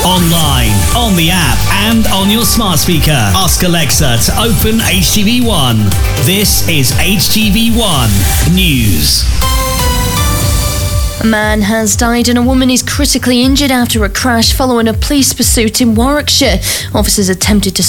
Online, on the app, and on your smart speaker. Ask Alexa to open HTV1. This is HTV1 News. A man has died and a woman is critically injured after a crash following a police pursuit in Warwickshire. Officers attempted to